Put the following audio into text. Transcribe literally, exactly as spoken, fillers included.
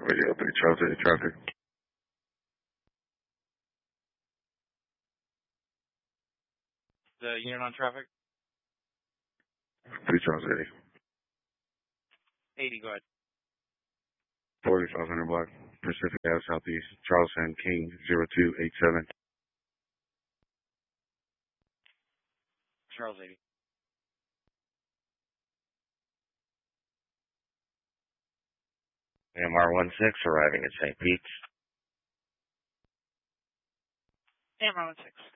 Radio three, Charles City traffic. The unit on traffic? three, Charles City. eighty, go ahead. forty-five hundred block, Pacific Ave Southeast, Charleston, King, zero two eight seven. Charles eighty. M R one six arriving at Saint Pete's. M R one six.